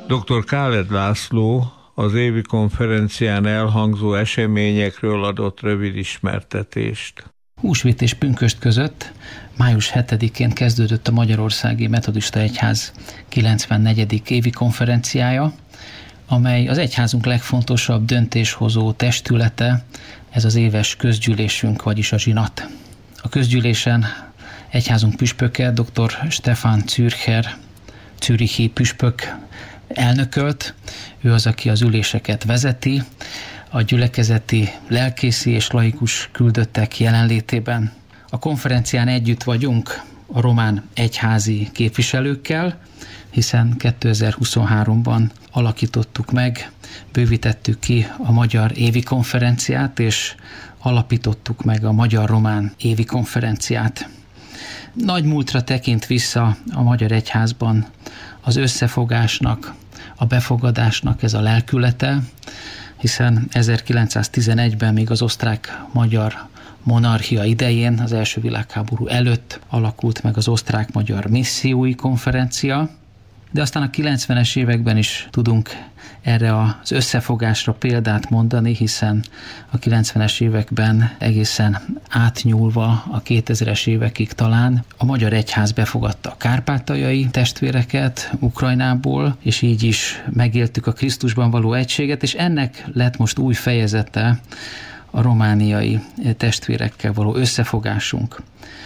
Dr. Káled László az évi konferencián elhangzó eseményekről adott rövid ismertetést. Húsvét és pünkösd között május 7-én kezdődött a Magyarországi Metodista Egyház 94. évi konferenciája, amely az egyházunk legfontosabb döntéshozó testülete, ez az éves közgyűlésünk, vagyis a zsinat. A közgyűlésen egyházunk püspöke, dr. Stefan Zürcher, zürichi püspök elnökölt. Ő az, aki az üléseket vezeti, a gyülekezeti lelkészi és laikus küldöttek jelenlétében. A konferencián együtt vagyunk a román egyházi képviselőkkel, hiszen 2023-ban alakítottuk meg, bővítettük ki a magyar évi konferenciát, és alapítottuk meg a magyar-román évi konferenciát. Nagy múltra tekint vissza a magyar egyházban az összefogásnak, a befogadásnak ez a lelkülete, hiszen 1911-ben még az osztrák-magyar monarchia idején, az első világháború előtt alakult meg az osztrák-magyar missziói konferencia, de aztán a 90-es években is tudunk erre az összefogásra példát mondani, hiszen a 90-es években egészen átnyúlva a 2000-es évekig talán a magyar egyház befogadta a kárpátaljai testvéreket Ukrajnából, és így is megéltük a Krisztusban való egységet, és ennek lett most új fejezete a romániai testvérekkel való összefogásunk.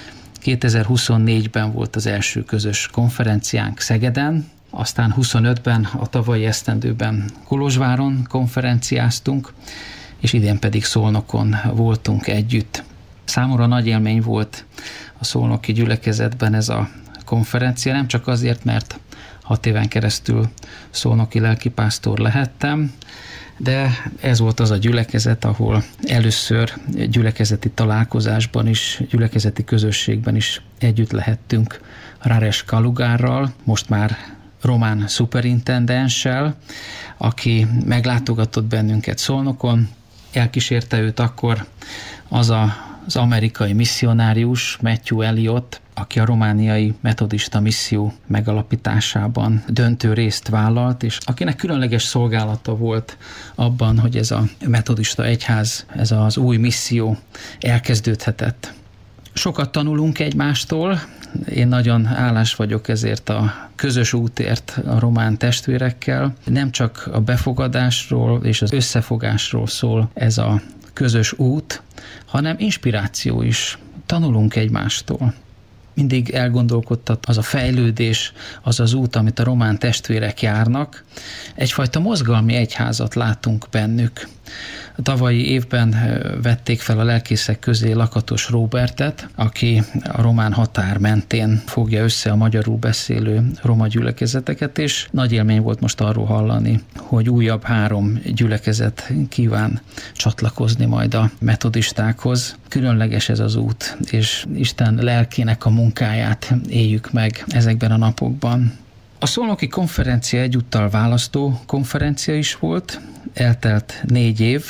2024-ben volt az első közös konferenciánk Szegeden, aztán 25-ben, a tavalyi esztendőben Kolozsváron konferenciáztunk, és idén pedig Szolnokon voltunk együtt. Számomra nagy élmény volt a szolnoki gyülekezetben ez a konferencia, nem csak azért, mert 6 éven keresztül szolnoki lelkipásztor lehettem, de ez volt az a gyülekezet, ahol először gyülekezeti találkozásban is, gyülekezeti közösségben is együtt lehettünk Rares Kalugárral, most már román szuperintendenssel, aki meglátogatott bennünket Szolnokon. Elkísérte őt akkor az amerikai misszionárius Matthew Elliot, aki a romániai metodista misszió megalapításában döntő részt vállalt, és akinek különleges szolgálata volt abban, hogy ez a metodista egyház, ez az új misszió elkezdődhetett. Sokat tanulunk egymástól, én nagyon hálás vagyok ezért a közös útért a román testvérekkel. Nem csak a befogadásról és az összefogásról szól ez a közös út, hanem inspiráció is. Tanulunk egymástól. Mindig elgondolkodtat az a fejlődés, az az út, amit a román testvérek járnak. Egyfajta mozgalmi egyházat látunk bennük. A tavalyi évben vették fel a lelkészek közé Lakatos Róbertet, aki a román határ mentén fogja össze a magyarul beszélő roma gyülekezeteket, és nagy élmény volt most arról hallani, hogy újabb 3 gyülekezet kíván csatlakozni majd a metodistákhoz. Különleges ez az út, és Isten lelkének a munkáját éljük meg ezekben a napokban. A szolnoki konferencia egyúttal választó konferencia is volt, eltelt 4 év,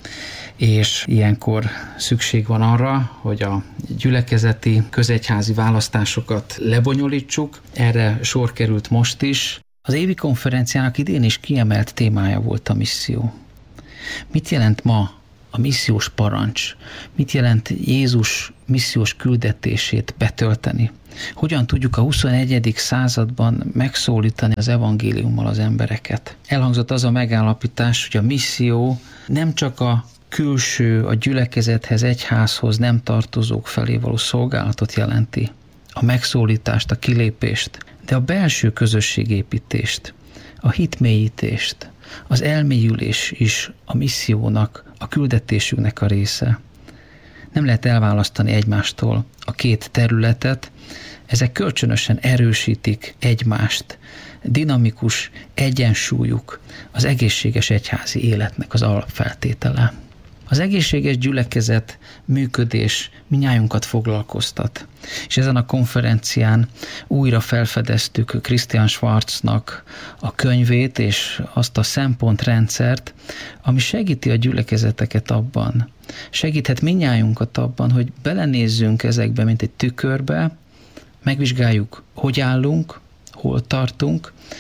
és ilyenkor szükség van arra, hogy a gyülekezeti közegyházi választásokat lebonyolítsuk. Erre sor került most is. Az évi konferenciának idén is kiemelt témája volt a misszió. Mit jelent ma a missziós parancs? Mit jelent Jézus missziós küldetését betölteni? Hogyan tudjuk a 21. században megszólítani az evangéliummal az embereket? Elhangzott az a megállapítás, hogy a misszió nem csak a külső, a gyülekezethez, egyházhoz nem tartozók felé való szolgálatot jelenti, a megszólítást, a kilépést, de a belső közösségépítést, a hitmélyítést, az elmélyülés is a missziónak, a küldetésünknek a része. Nem lehet elválasztani egymástól a 2 területet, ezek kölcsönösen erősítik egymást, dinamikus egyensúlyuk az egészséges egyházi életnek az alapfeltétele. Az egészséges gyülekezet működés mindnyájunkat foglalkoztat. És ezen a konferencián újra felfedeztük Christian Schwarznak a könyvét és azt a szempontrendszert, ami segíti a gyülekezeteket abban, segíthet mindnyájunkat abban, hogy belenézzünk ezekbe, mint egy tükörbe, megvizsgáljuk, hogy állunk, hol tartunk,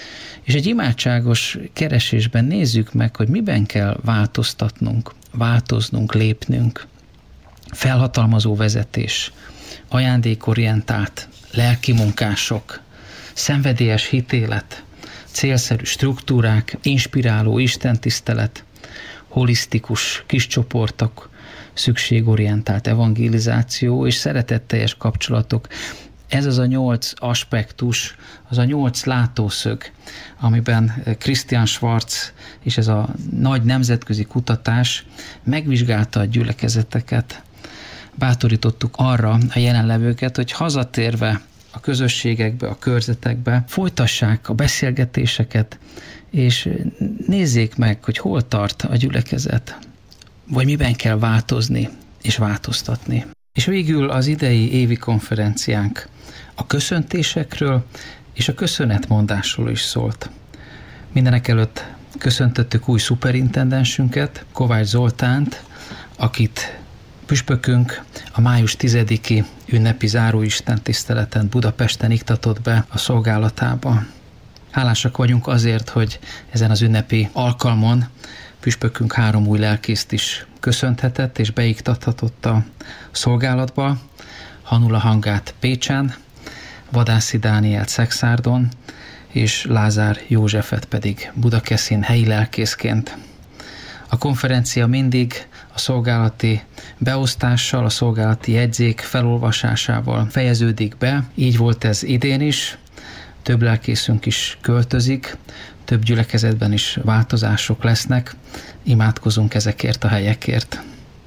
És egy imádságos keresésben nézzük meg, hogy miben kell változtatnunk, változnunk, lépnünk. Felhatalmazó vezetés, ajándékorientált, lelkimunkások, szenvedélyes hitélet, célszerű struktúrák, inspiráló istentisztelet, holisztikus kiscsoportok, szükségorientált evangelizáció és szeretetteljes kapcsolatok. Ez az a 8 aspektus, az a 8 látószög, amiben Christian Schwarz és ez a nagy nemzetközi kutatás megvizsgálta a gyülekezeteket. Bátorítottuk arra a jelenlevőket, hogy hazatérve a közösségekbe, a körzetekbe folytassák a beszélgetéseket, és nézzék meg, hogy hol tart a gyülekezet, vagy miben kell változni és változtatni. És végül az idei évi konferenciánk a köszöntésekről és a köszönetmondásról is szólt. Mindenekelőtt köszöntöttük új szuperintendensünket, Kovács Zoltánt, akit püspökünk a május 10-i ünnepi záróistentiszteleten Budapesten iktatott be a szolgálatába. Hálásak vagyunk azért, hogy ezen az ünnepi alkalmon püspökünk 3 új lelkészt is köszönthetett és beiktathatott a szolgálatba. Hanula Hangát Pécsen, Vadászi Dánielt Szekszárdon, és Lázár Józsefet pedig Budakeszin helyi lelkészként. A konferencia mindig a szolgálati beosztással, a szolgálati jegyzék felolvasásával fejeződik be. Így volt ez idén is. Több lelkészünk is költözik, több gyülekezetben is változások lesznek. Imádkozunk ezekért a helyekért.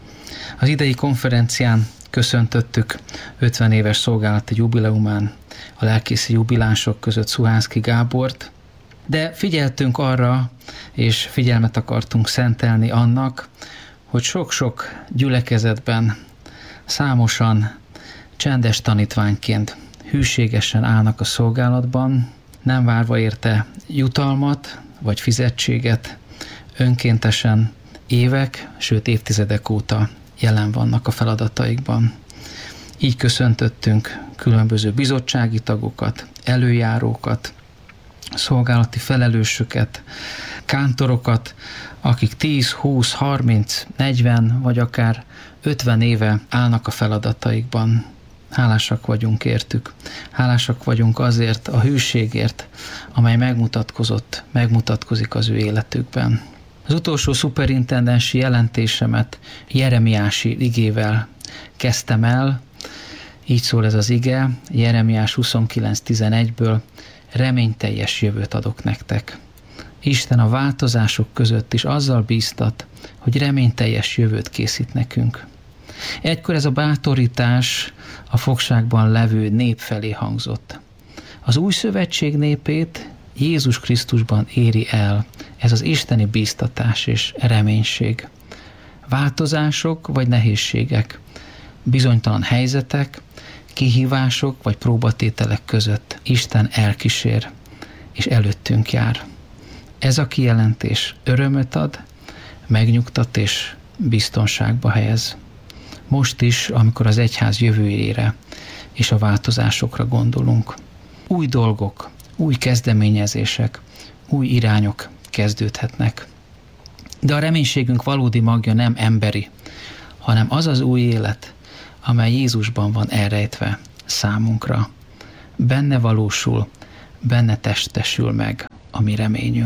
Az idei konferencián köszöntöttük 50 éves szolgálati jubileumán a lelkészi jubilánsok között Szuhánszky Gábort, de figyeltünk arra, és figyelmet akartunk szentelni annak, hogy sok-sok gyülekezetben számosan csendes tanítványként hűségesen állnak a szolgálatban, nem várva érte jutalmat vagy fizetséget, önkéntesen évek, sőt évtizedek óta jelen vannak a feladataikban. Így köszöntöttünk különböző bizottsági tagokat, előjárókat, szolgálati felelősöket, kántorokat, akik 10, 20, 30, 40 vagy akár 50 éve állnak a feladataikban. Hálásak vagyunk értük. Hálásak vagyunk azért a hűségért, amely megmutatkozik az ő életükben. Az utolsó szuperintendensi jelentésemet Jeremiási igével kezdtem el. Így szól ez az ige, Jeremiás 29.11-ből: reményteljes jövőt adok nektek. Isten a változások között is azzal bíztat, hogy reményteljes jövőt készít nekünk. Egykor ez a bátorítás a fogságban levő nép felé hangzott. Az új szövetség népét Jézus Krisztusban éri el ez az isteni bíztatás és reménység. Változások vagy nehézségek, bizonytalan helyzetek, kihívások vagy próbatételek között Isten elkísér és előttünk jár. Ez a kijelentés örömöt ad, megnyugtat és biztonságba helyez. Most is, amikor az egyház jövőjére és a változásokra gondolunk. Új dolgok, új kezdeményezések, új irányok kezdődhetnek. De a reménységünk valódi magja nem emberi, hanem az az új élet, amely Jézusban van elrejtve számunkra. Benne valósul, benne testesül meg a mi reményünk.